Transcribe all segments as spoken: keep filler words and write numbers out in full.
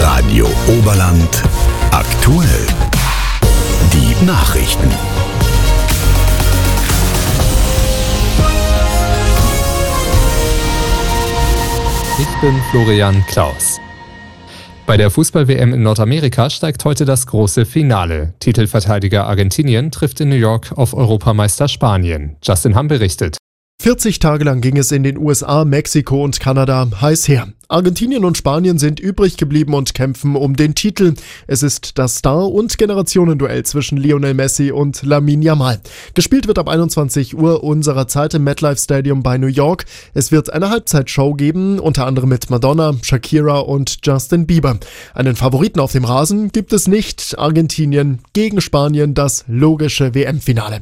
Radio Oberland aktuell. Die Nachrichten. Ich bin Florian Klaus. Bei der Fußball-W M in Nordamerika steigt heute das große Finale. Titelverteidiger Argentinien trifft in New York auf Europameister Spanien. Justin Hamm berichtet. vierzig Tage lang ging es in den U S A, Mexiko und Kanada heiß her. Argentinien und Spanien sind übrig geblieben und kämpfen um den Titel. Es ist das Star- und Generationenduell zwischen Lionel Messi und Lamine Yamal. Gespielt wird ab einundzwanzig Uhr unserer Zeit im MetLife Stadium bei New York. Es wird eine Halbzeitshow geben, unter anderem mit Madonna, Shakira und Justin Bieber. Einen Favoriten auf dem Rasen gibt es nicht. Argentinien gegen Spanien, das logische W M-Finale.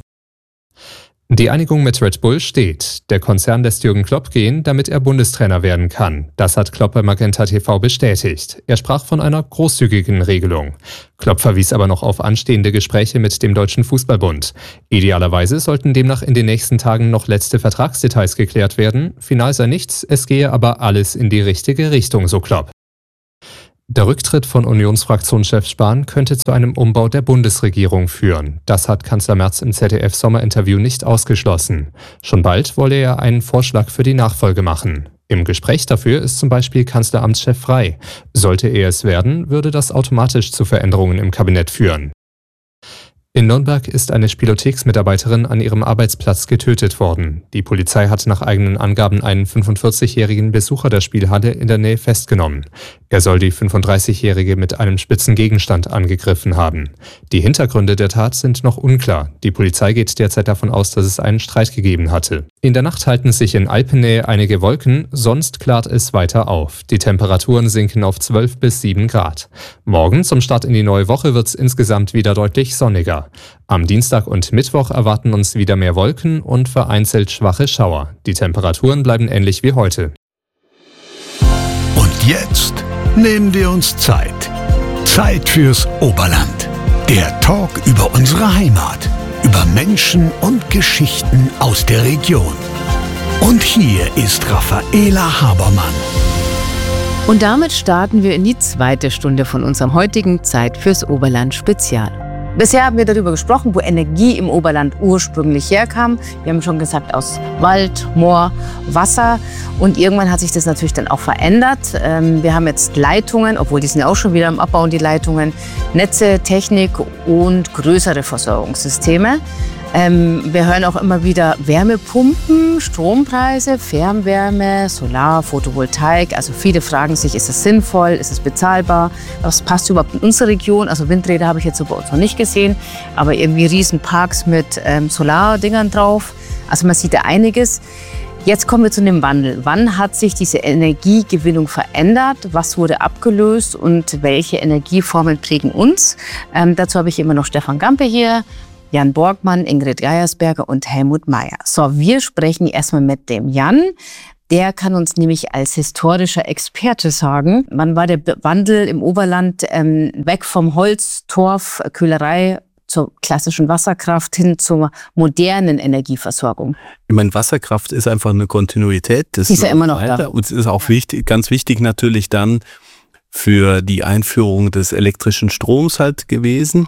Die Einigung mit Red Bull steht. Der Konzern lässt Jürgen Klopp gehen, damit er Bundestrainer werden kann. Das hat Klopp bei Magenta T V bestätigt. Er sprach von einer großzügigen Regelung. Klopp verwies aber noch auf anstehende Gespräche mit dem Deutschen Fußballbund. Idealerweise sollten demnach in den nächsten Tagen noch letzte Vertragsdetails geklärt werden. Final sei nichts, es gehe aber alles in die richtige Richtung, so Klopp. Der Rücktritt von Unionsfraktionschef Spahn könnte zu einem Umbau der Bundesregierung führen. Das hat Kanzler Merz im Z D F-Sommerinterview nicht ausgeschlossen. Schon bald wolle er einen Vorschlag für die Nachfolge machen. Im Gespräch dafür ist zum Beispiel Kanzleramtschef Frey. Sollte er es werden, würde das automatisch zu Veränderungen im Kabinett führen. In Nürnberg ist eine Spielotheksmitarbeiterin an ihrem Arbeitsplatz getötet worden. Die Polizei hat nach eigenen Angaben einen fünfundvierzigjährigen Besucher der Spielhalle in der Nähe festgenommen. Er soll die fünfunddreißigjährige mit einem spitzen Gegenstand angegriffen haben. Die Hintergründe der Tat sind noch unklar. Die Polizei geht derzeit davon aus, dass es einen Streit gegeben hatte. In der Nacht halten sich in Alpennähe einige Wolken, sonst klart es weiter auf. Die Temperaturen sinken auf zwölf bis sieben Grad. Morgen zum Start in die neue Woche wird es insgesamt wieder deutlich sonniger. Am Dienstag und Mittwoch erwarten uns wieder mehr Wolken und vereinzelt schwache Schauer. Die Temperaturen bleiben ähnlich wie heute. Und jetzt nehmen wir uns Zeit. Zeit fürs Oberland. Der Talk über unsere Heimat, über Menschen und Geschichten aus der Region. Und hier ist Raffaela Habermann. Und damit starten wir in die zweite Stunde von unserem heutigen Zeit fürs Oberland Spezial. Bisher haben wir darüber gesprochen, wo Energie im Oberland ursprünglich herkam. Wir haben schon gesagt, aus Wald, Moor, Wasser. Und irgendwann hat sich das natürlich dann auch verändert. Wir haben jetzt Leitungen, obwohl die sind ja auch schon wieder am Abbauen, die Leitungen, Netze, Technik und größere Versorgungssysteme. Wir hören auch immer wieder Wärmepumpen, Strompreise, Fernwärme, Solar, Photovoltaik. Also viele fragen sich, ist es sinnvoll, ist es bezahlbar, was passt überhaupt in unsere Region? Also Windräder habe ich jetzt so bei uns noch nicht gesehen, aber irgendwie Riesenparks mit ähm, Solardingern drauf. Also man sieht da einiges. Jetzt kommen wir zu dem Wandel. Wann hat sich diese Energiegewinnung verändert? Was wurde abgelöst und welche Energieformen prägen uns? Ähm, dazu habe ich immer noch Stefan Gampe hier, Jan Borgmann, Ingrid Geiersberger und Helmut Meyer. So, wir sprechen erstmal mit dem Jan. Der kann uns nämlich als historischer Experte sagen, wann war der Wandel im Oberland ähm, weg vom Holz, Torf, Köhlerei zur klassischen Wasserkraft hin zur modernen Energieversorgung? Ich meine, Wasserkraft ist einfach eine Kontinuität. Das ist ja immer noch weiter. da. Und es ist auch wichtig, ganz wichtig natürlich dann für die Einführung des elektrischen Stroms halt gewesen.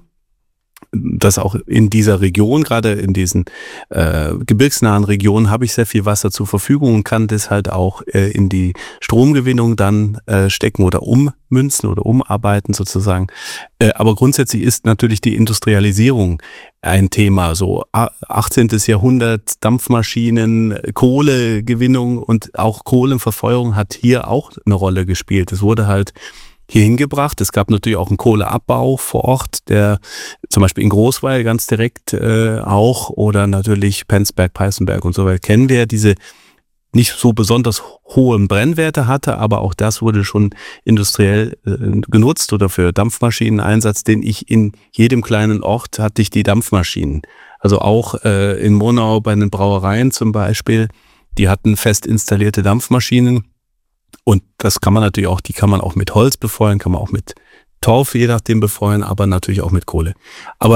Das auch in dieser Region, gerade in diesen äh, gebirgsnahen Regionen, habe ich sehr viel Wasser zur Verfügung und kann das halt auch äh, in die Stromgewinnung dann äh, stecken oder ummünzen oder umarbeiten sozusagen. Äh, aber grundsätzlich ist natürlich die Industrialisierung ein Thema. So achtzehnten. Jahrhundert, Dampfmaschinen, Kohlegewinnung und auch Kohlenverfeuerung hat hier auch eine Rolle gespielt. Es wurde halt hier hingebracht. Es gab natürlich auch einen Kohleabbau vor Ort, der zum Beispiel in Großweil ganz direkt äh, auch oder natürlich Penzberg, Peißenberg und so weiter kennen wir, diese nicht so besonders hohen Brennwerte hatte, aber auch das wurde schon industriell äh, genutzt oder für Dampfmaschineneinsatz, den ich in jedem kleinen Ort hatte ich die Dampfmaschinen. Also auch äh, in Monau bei den Brauereien zum Beispiel, die hatten fest installierte Dampfmaschinen. Und das kann man natürlich auch, die kann man auch mit Holz befeuern, kann man auch mit Torf je nachdem befeuern, aber natürlich auch mit Kohle. Aber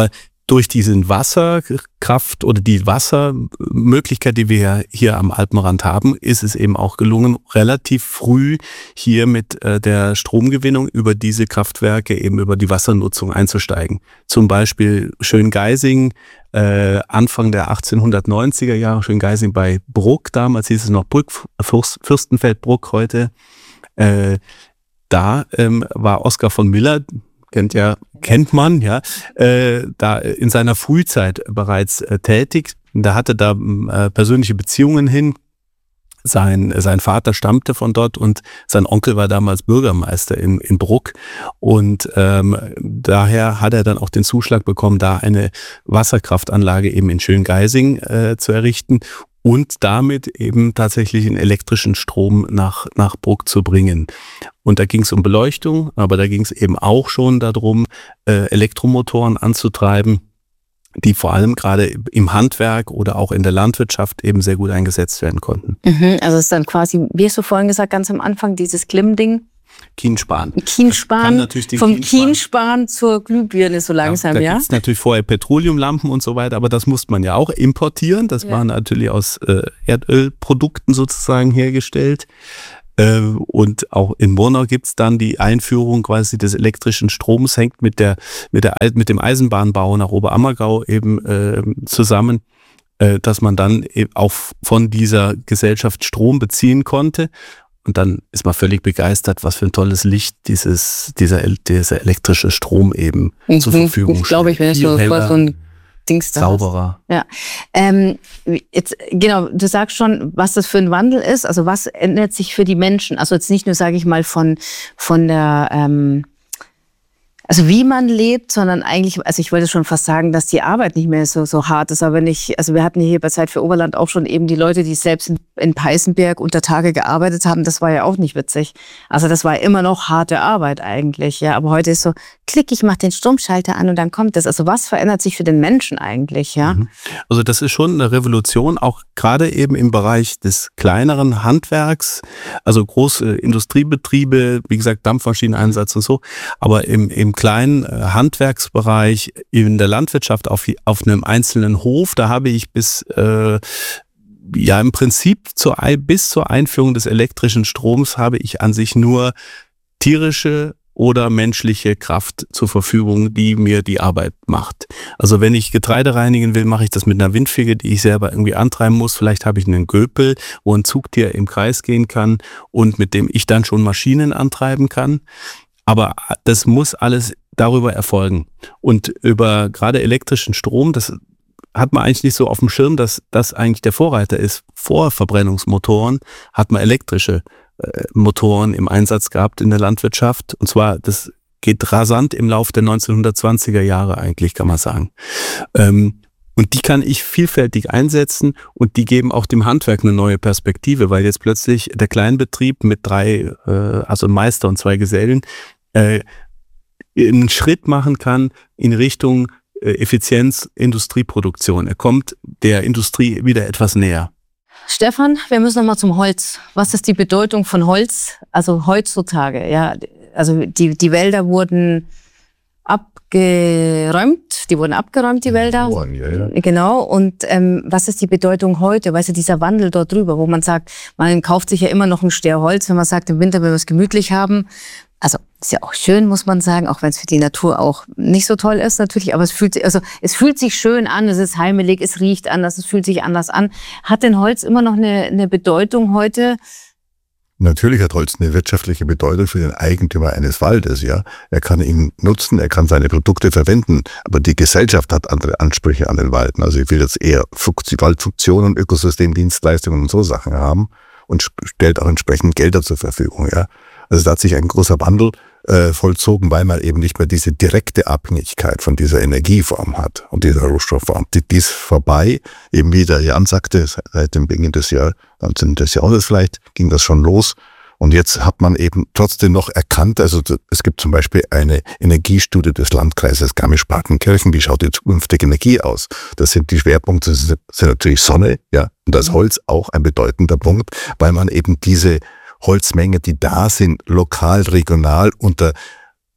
durch diesen Wasserkraft oder die Wassermöglichkeit, die wir hier am Alpenrand haben, ist es eben auch gelungen, relativ früh hier mit äh, der Stromgewinnung über diese Kraftwerke eben über die Wassernutzung einzusteigen. Zum Beispiel Schöngeising, äh, Anfang der achtzehnhundertneunziger Jahre, Schöngeising bei Bruck, damals hieß es noch Bruck, Fürstenfeldbruck heute. Äh, da ähm, war Oskar von Miller, kennt ja, kennt man, ja, äh, da in seiner Frühzeit bereits äh, tätig. Da hatte da äh, persönliche Beziehungen hin. Sein, sein Vater stammte von dort und sein Onkel war damals Bürgermeister in, in Bruck. Und ähm, daher hat er dann auch den Zuschlag bekommen, da eine Wasserkraftanlage eben in Schöngeising äh, zu errichten und damit eben tatsächlich den elektrischen Strom nach, nach Bruck zu bringen. Und da ging es um Beleuchtung, aber da ging es eben auch schon darum, äh, Elektromotoren anzutreiben, die vor allem gerade im Handwerk oder auch in der Landwirtschaft eben sehr gut eingesetzt werden konnten. Mhm, also es ist dann quasi, wie hast du vorhin gesagt, ganz am Anfang, dieses Klimm-Ding? Kiensparen. Kiensparen, vom Kiensparen zur Glühbirne so langsam, ja? Da ja? gibt es natürlich vorher Petroleumlampen und so weiter, aber das musste man ja auch importieren. Das ja. war natürlich aus äh, Erdölprodukten sozusagen hergestellt. Äh, und auch in Murnau gibt es dann die Einführung quasi des elektrischen Stroms, hängt mit der mit der mit dem Eisenbahnbau nach Oberammergau eben äh, zusammen, äh, dass man dann eben auch von dieser Gesellschaft Strom beziehen konnte. Und dann ist man völlig begeistert, was für ein tolles Licht dieses, dieser, dieser elektrische Strom eben mhm. zur Verfügung steht. Ich glaube, ich bin jetzt nur vor so ein Dings da. Sauberer. Ja. Ähm, jetzt, genau, du sagst schon, was das für ein Wandel ist. Also was ändert sich für die Menschen? Also jetzt nicht nur, sage ich mal, von, von der, ähm, also wie man lebt, sondern eigentlich, also ich wollte schon fast sagen, dass die Arbeit nicht mehr so, so hart ist. Aber nicht, also wir hatten hier bei Zeit für Oberland auch schon eben die Leute, die selbst in, in Peißenberg unter Tage gearbeitet haben. Das war ja auch nicht witzig. Also das war immer noch harte Arbeit eigentlich. Ja, aber heute ist so, klick, ich mache den Stromschalter an und dann kommt das. Also was verändert sich für den Menschen eigentlich? Ja. Also das ist schon eine Revolution, auch gerade eben im Bereich des kleineren Handwerks, also große Industriebetriebe, wie gesagt Dampfmaschineneinsatz und so, aber im, im kleinen Handwerksbereich in der Landwirtschaft auf, auf einem einzelnen Hof, da habe ich bis äh, ja im Prinzip zur, bis zur Einführung des elektrischen Stroms habe ich an sich nur tierische oder menschliche Kraft zur Verfügung, die mir die Arbeit macht. Also wenn ich Getreide reinigen will, mache ich das mit einer Windfege, die ich selber irgendwie antreiben muss. Vielleicht habe ich einen Göpel, wo ein Zugtier im Kreis gehen kann und mit dem ich dann schon Maschinen antreiben kann. Aber das muss alles darüber erfolgen. Und über gerade elektrischen Strom, das hat man eigentlich nicht so auf dem Schirm, dass das eigentlich der Vorreiter ist. Vor Verbrennungsmotoren hat man elektrische äh, Motoren im Einsatz gehabt in der Landwirtschaft. Und zwar, das geht rasant im Lauf der neunzehnhundertzwanziger Jahre eigentlich, kann man sagen. Ähm, Und die kann ich vielfältig einsetzen und die geben auch dem Handwerk eine neue Perspektive, weil jetzt plötzlich der Kleinbetrieb mit drei, äh, also Meister und zwei Gesellen, äh, einen Schritt machen kann in Richtung äh, Effizienz, Industrieproduktion. Er kommt der Industrie wieder etwas näher. Stefan, wir müssen nochmal zum Holz. Was ist die Bedeutung von Holz? Also heutzutage, ja, also die, die Wälder wurden abgeräumt, die wurden abgeräumt, die Wälder. Ja, ja. Genau. Und ähm, was ist die Bedeutung heute? Weißt du, dieser Wandel dort drüber, wo man sagt, man kauft sich ja immer noch ein Ster Holz, wenn man sagt, im Winter will man es gemütlich haben. Also ist ja auch schön, muss man sagen, auch wenn es für die Natur auch nicht so toll ist natürlich, aber es fühlt sich, also es fühlt sich schön an, es ist heimelig, es riecht anders, es fühlt sich anders an. Hat denn Holz immer noch eine, eine Bedeutung heute? Natürlich hat Holz eine wirtschaftliche Bedeutung für den Eigentümer eines Waldes, ja. Er kann ihn nutzen, er kann seine Produkte verwenden, aber die Gesellschaft hat andere Ansprüche an den Wald. Also ich will jetzt eher Waldfunktionen, Ökosystemdienstleistungen und so Sachen haben und stellt auch entsprechend Gelder zur Verfügung, ja. Also da hat sich ein großer Wandel äh, vollzogen, weil man eben nicht mehr diese direkte Abhängigkeit von dieser Energieform hat und dieser Rohstoffform. Die, die ist vorbei, eben wie der Jan sagte, seit dem Beginn des Jahr, neunzehnten Jahrhunderts vielleicht, ging das schon los. Und jetzt hat man eben trotzdem noch erkannt, also es gibt zum Beispiel eine Energiestudie des Landkreises Garmisch-Partenkirchen, wie schaut die zukünftige Energie aus? Das sind die Schwerpunkte, das sind natürlich Sonne, ja, und das Holz auch ein bedeutender Punkt, weil man eben diese Holzmenge, die da sind, lokal, regional unter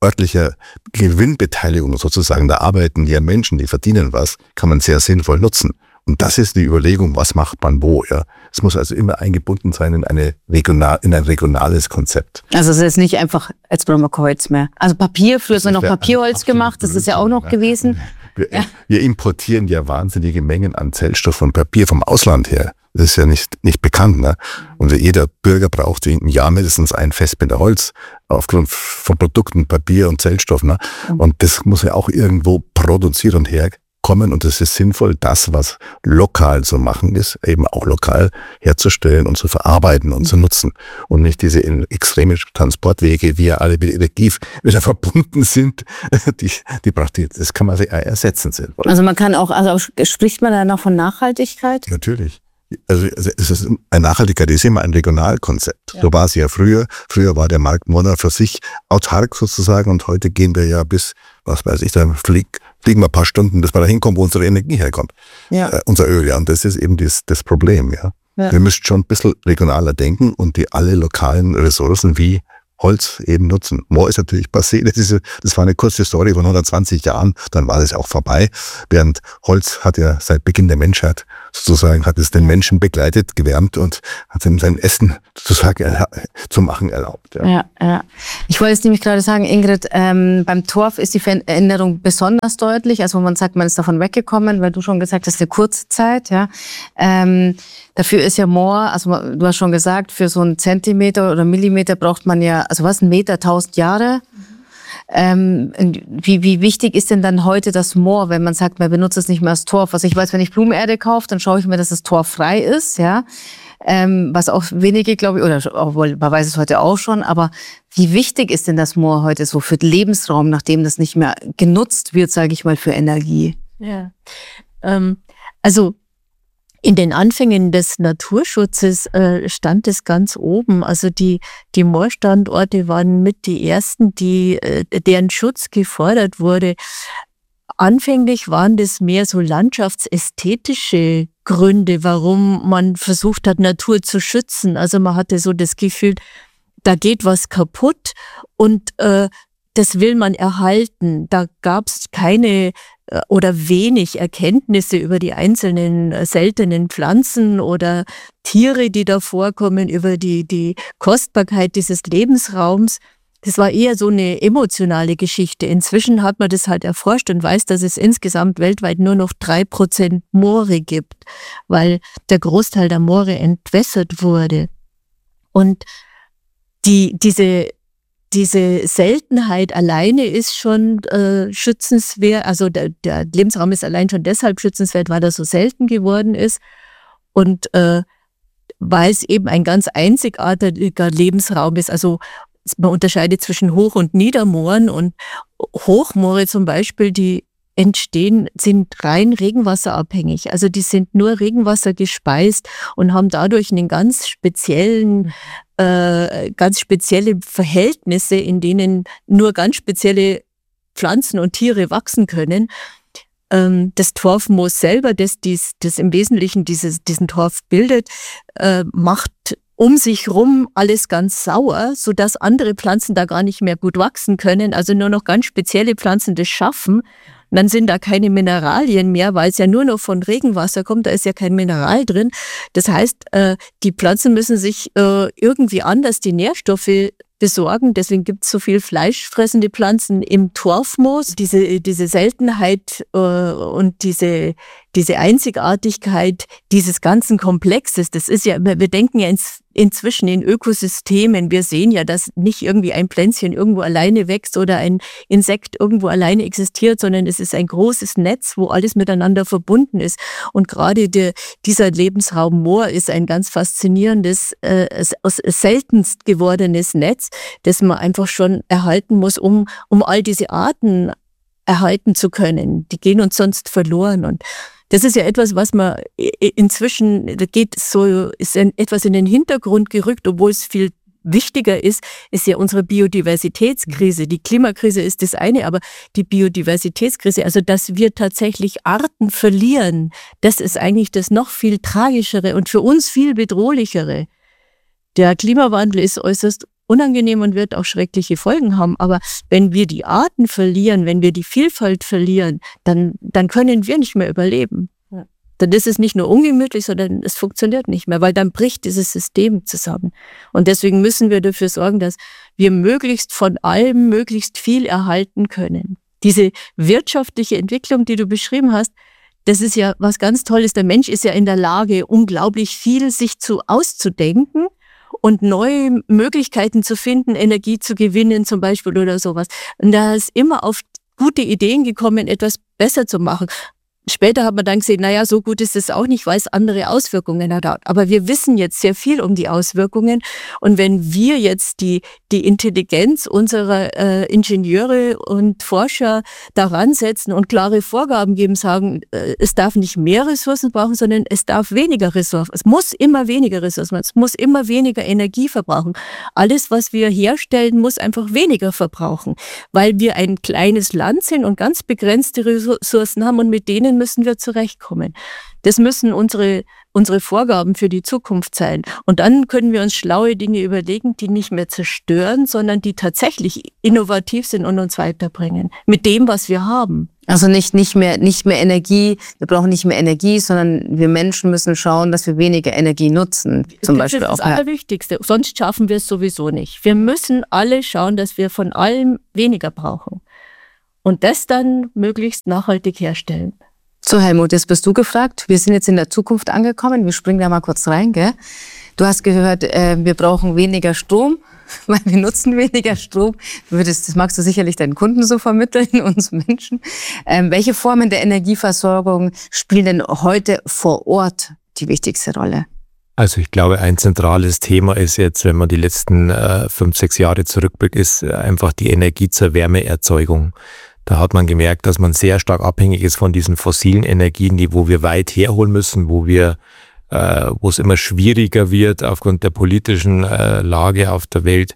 örtlicher Gewinnbeteiligung sozusagen, da arbeiten ja Menschen, die verdienen was, kann man sehr sinnvoll nutzen. Und das ist die Überlegung, was macht man wo, ja. Es muss also immer eingebunden sein in eine regional, in ein regionales Konzept. Also es ist nicht einfach, jetzt brauchen wir kein Holz mehr. Also Papier, früher ist noch Papierholz gemacht, das ist ja auch noch gewesen. Wir, ja. wir importieren ja wahnsinnige Mengen an Zellstoff und Papier vom Ausland her. Das ist ja nicht, nicht bekannt, ne? Und jeder Bürger braucht im Jahr mindestens ein Festmeter Holz aufgrund von Produkten, Papier und Zellstoff, ne? Und das muss ja auch irgendwo produziert und herkommen. Und es ist sinnvoll, das, was lokal zu machen ist, eben auch lokal herzustellen und zu verarbeiten und zu nutzen. Und nicht diese extremen Transportwege, die ja alle mit Energie wieder verbunden sind, die, die praktisch, das kann man ersetzen. Sinnvoll. Also man kann auch, also spricht man da noch von Nachhaltigkeit? Natürlich. Also es ist eine Nachhaltigkeit ist immer ein Regionalkonzept. Ja. So war es ja früher. Früher war der Markt Monat für sich autark sozusagen und heute gehen wir ja bis, was weiß ich, da flieg, fliegen wir ein paar Stunden, bis wir da hinkommen, wo unsere Energie herkommt. Ja. Äh, unser Öl, ja. Und das ist eben das, das Problem, ja. ja. Wir müssen schon ein bisschen regionaler denken und die alle lokalen Ressourcen wie Holz eben nutzen. Moor ist natürlich passé. Das, ist, das war eine kurze Story von hundertzwanzig Jahren, dann war das auch vorbei. Während Holz hat ja seit Beginn der Menschheit sozusagen, hat es den Menschen begleitet, gewärmt und hat ihm sein Essen sozusagen zu machen erlaubt. Ja, ja. ja. Ich wollte jetzt nämlich gerade sagen, Ingrid, ähm, beim Torf ist die Veränderung besonders deutlich, also wo man sagt, man ist davon weggekommen, weil du schon gesagt hast, eine kurze Zeit. Ja. Ähm, dafür ist ja Moor, also du hast schon gesagt, für so einen Zentimeter oder Millimeter braucht man ja, also was, ein Meter, tausend Jahre. Mhm. Ähm, wie, wie wichtig ist denn dann heute das Moor, wenn man sagt, man benutzt es nicht mehr als Torf? Also ich weiß, wenn ich Blumenerde kaufe, dann schaue ich mir, dass es torffrei ist, ja. Ähm, was auch wenige, glaube ich, oder obwohl man weiß es heute auch schon, aber wie wichtig ist denn das Moor heute so für den Lebensraum, nachdem das nicht mehr genutzt wird, sage ich mal, für Energie? Ja, ähm, also in den Anfängen des Naturschutzes äh, stand es ganz oben. Also die, die Moorstandorte waren mit die ersten, die, äh, deren Schutz gefordert wurde. Anfänglich waren das mehr so landschaftsästhetische Gründe, warum man versucht hat, Natur zu schützen. Also man hatte so das Gefühl, da geht was kaputt und äh, das will man erhalten. Da gab es keine oder wenig Erkenntnisse über die einzelnen seltenen Pflanzen oder Tiere, die da vorkommen, über die, die Kostbarkeit dieses Lebensraums. Das war eher so eine emotionale Geschichte. Inzwischen hat man das halt erforscht und weiß, dass es insgesamt weltweit nur noch drei Prozent Moore gibt, weil der Großteil der Moore entwässert wurde. Und die, diese Diese Seltenheit alleine ist schon äh, schützenswert, also der, der Lebensraum ist allein schon deshalb schützenswert, weil er so selten geworden ist und äh, weil es eben ein ganz einzigartiger Lebensraum ist. Also man unterscheidet zwischen Hoch- und Niedermooren und Hochmoore zum Beispiel, die entstehen, sind rein regenwasserabhängig. Also die sind nur Regenwasser gespeist und haben dadurch einen ganz speziellen, äh, ganz spezielle Verhältnisse, in denen nur ganz spezielle Pflanzen und Tiere wachsen können. Ähm, das Torfmoos selber, das, dies, das im Wesentlichen dieses, diesen Torf bildet, äh, macht um sich rum alles ganz sauer, sodass andere Pflanzen da gar nicht mehr gut wachsen können. Also nur noch ganz spezielle Pflanzen das schaffen. Und dann sind da keine Mineralien mehr, weil es ja nur noch von Regenwasser kommt, da ist ja kein Mineral drin. Das heißt, äh, die Pflanzen müssen sich äh, irgendwie anders die Nährstoffe besorgen. Deswegen gibt es so viel fleischfressende Pflanzen im Torfmoos. Diese, diese Seltenheit äh, und diese, diese Einzigartigkeit dieses ganzen Komplexes, das ist ja, wir denken ja ins, inzwischen in Ökosystemen. Wir sehen ja, dass nicht irgendwie ein Pflänzchen irgendwo alleine wächst oder ein Insekt irgendwo alleine existiert, sondern es ist ein großes Netz, wo alles miteinander verbunden ist. Und gerade der, dieser Lebensraum Moor ist ein ganz faszinierendes, äh, seltenst gewordenes Netz, das man einfach schon erhalten muss, um, um all diese Arten erhalten zu können. Die gehen uns sonst verloren. Und das ist ja etwas, was man inzwischen, da geht so, ist etwas in den Hintergrund gerückt, obwohl es viel wichtiger ist, ist ja unsere Biodiversitätskrise. Die Klimakrise ist das eine, aber die Biodiversitätskrise, also dass wir tatsächlich Arten verlieren, das ist eigentlich das noch viel tragischere und für uns viel bedrohlichere. Der Klimawandel ist äußerst unangenehm und wird auch schreckliche Folgen haben. Aber wenn wir die Arten verlieren, wenn wir die Vielfalt verlieren, dann, dann können wir nicht mehr überleben. Ja. Dann ist es nicht nur ungemütlich, sondern es funktioniert nicht mehr, weil dann bricht dieses System zusammen. Und deswegen müssen wir dafür sorgen, dass wir möglichst von allem möglichst viel erhalten können. Diese wirtschaftliche Entwicklung, die du beschrieben hast, das ist ja was ganz Tolles. Der Mensch ist ja in der Lage, unglaublich viel sich zu auszudenken und neue Möglichkeiten zu finden, Energie zu gewinnen zum Beispiel oder sowas. Und da ist immer auf gute Ideen gekommen, etwas besser zu machen. Später hat man dann gesehen, naja, so gut ist es auch nicht, weil es andere Auswirkungen hat. Aber wir wissen jetzt sehr viel um die Auswirkungen. Und wenn wir jetzt die, die Intelligenz unserer äh, Ingenieure und Forscher daran setzen und klare Vorgaben geben, sagen, äh, es darf nicht mehr Ressourcen brauchen, sondern es darf weniger Ressourcen. Es muss immer weniger Ressourcen, es muss immer weniger Energie verbrauchen. Alles, was wir herstellen, muss einfach weniger verbrauchen, weil wir ein kleines Land sind und ganz begrenzte Ressourcen haben und mit denen müssen wir zurechtkommen. Das müssen unsere, unsere Vorgaben für die Zukunft sein. Und dann können wir uns schlaue Dinge überlegen, die nicht mehr zerstören, sondern die tatsächlich innovativ sind und uns weiterbringen. Mit dem, was wir haben. Also nicht, nicht mehr, nicht mehr Energie, wir brauchen nicht mehr Energie, sondern wir Menschen müssen schauen, dass wir weniger Energie nutzen. Zum das Beispiel ist das auch. Allerwichtigste. Sonst schaffen wir es sowieso nicht. Wir müssen alle schauen, dass wir von allem weniger brauchen. Und das dann möglichst nachhaltig herstellen. So, Helmut, jetzt bist du gefragt. Wir sind jetzt in der Zukunft angekommen. Wir springen da mal kurz rein, gell? Du hast gehört, äh, wir brauchen weniger Strom, weil wir nutzen weniger Strom. Du würdest, das magst du sicherlich deinen Kunden so vermitteln, uns Menschen. Ähm, welche Formen der Energieversorgung spielen denn heute vor Ort die wichtigste Rolle? Also ich glaube, ein zentrales Thema ist jetzt, wenn man die letzten äh, fünf, sechs Jahre zurückblickt, ist einfach die Energie zur Wärmeerzeugung. Da hat man gemerkt, dass man sehr stark abhängig ist von diesen fossilen Energien, die wo wir weit herholen müssen, wo wir, äh, wo es immer schwieriger wird aufgrund der politischen äh, Lage auf der Welt.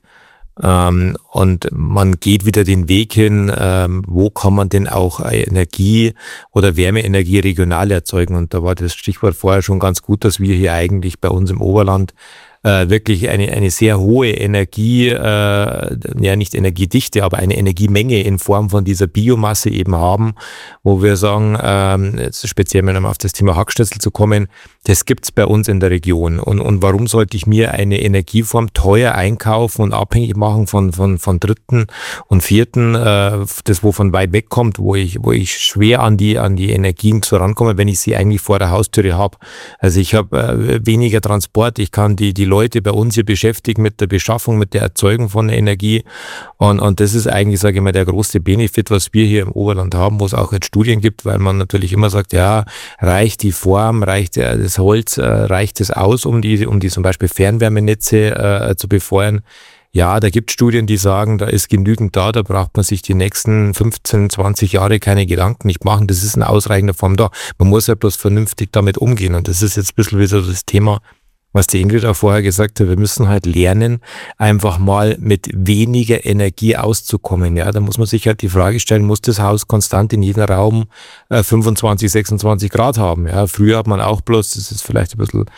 Ähm, und man geht wieder den Weg hin, ähm, wo kann man denn auch Energie oder Wärmeenergie regional erzeugen. Und da war das Stichwort vorher schon ganz gut, dass wir hier eigentlich bei uns im Oberland äh, wirklich eine eine sehr hohe Energie, äh, ja nicht Energiedichte, aber eine Energiemenge in Form von dieser Biomasse eben haben, wo wir sagen, ähm, jetzt speziell mal auf das Thema Hackstößel zu kommen, das gibt's bei uns in der Region. Und, und warum sollte ich mir eine Energieform teuer einkaufen und abhängig machen von, von, von Dritten und Vierten, äh, das wo von weit weg kommt, wo ich, wo ich schwer an die, an die Energien zu rankomme, wenn ich sie eigentlich vor der Haustüre habe. Also ich habe äh, weniger Transport, ich kann die, die Leute bei uns hier beschäftigen mit der Beschaffung, mit der Erzeugung von Energie. Und, und das ist eigentlich, sage ich mal, der große Benefit, was wir hier im Oberland haben, wo es auch jetzt Studien gibt, weil man natürlich immer sagt, ja, reicht die Form, reicht das Holz, äh, reicht es aus, um die, um die zum Beispiel Fernwärmenetze äh, zu befeuern. Ja, da gibt es Studien, die sagen, da ist genügend da, da braucht man sich die nächsten fünfzehn, zwanzig Jahre keine Gedanken nicht machen. Das ist in ausreichender Form da. Man muss ja bloß vernünftig damit umgehen. Und das ist jetzt ein bisschen wieder das Thema, was die Ingrid auch vorher gesagt hat, wir müssen halt lernen, einfach mal mit weniger Energie auszukommen. Ja, da muss man sich halt die Frage stellen, muss das Haus konstant in jedem Raum äh, fünfundzwanzig, sechsundzwanzig Grad haben? Ja, früher hat man auch bloß, das ist vielleicht ein bisschen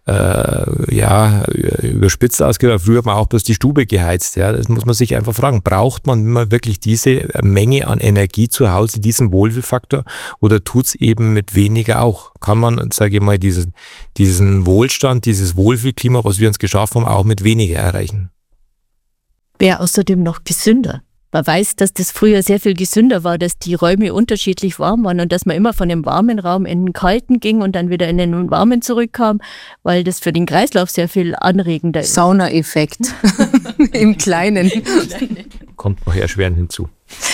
äh, ja, überspitzt ausgedrückt, früher hat man auch bloß die Stube geheizt. Ja, das muss man sich einfach fragen. Braucht man immer wirklich diese Menge an Energie zu Hause, diesen Wohlfühlfaktor, oder tut's eben mit weniger auch? Kann man, sage ich mal, diesen, diesen Wohlstand, dieses Wohlfühlklima, was wir uns geschaffen haben, auch mit weniger erreichen? Wäre außerdem noch gesünder. Man weiß, dass das früher sehr viel gesünder war, dass die Räume unterschiedlich warm waren und dass man immer von dem warmen Raum in den kalten ging und dann wieder in den warmen zurückkam, weil das für den Kreislauf sehr viel anregender ist. Saunaeffekt im Kleinen. Kommt noch erschwerend hinzu.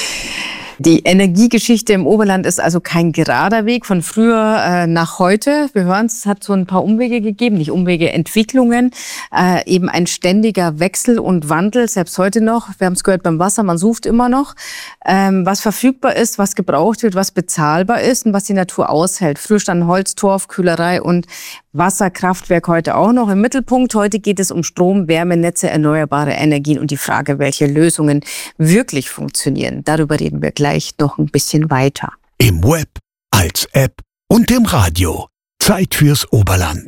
Die Energiegeschichte im Oberland ist also kein gerader Weg von früher äh, nach heute. Wir hören, es hat so ein paar Umwege gegeben, nicht Umwege, Entwicklungen, äh, eben ein ständiger Wechsel und Wandel, selbst heute noch. Wir haben es gehört beim Wasser, man sucht immer noch, ähm, was verfügbar ist, was gebraucht wird, was bezahlbar ist und was die Natur aushält. Früher standen Holz, Torf, Kühlerei und Wasserkraftwerk heute auch noch im Mittelpunkt. Heute geht es um Strom, Wärmenetze, erneuerbare Energien und die Frage, welche Lösungen wirklich funktionieren. Darüber reden wir gleich noch ein bisschen weiter. Im Web, als App und im Radio. Zeit fürs Oberland.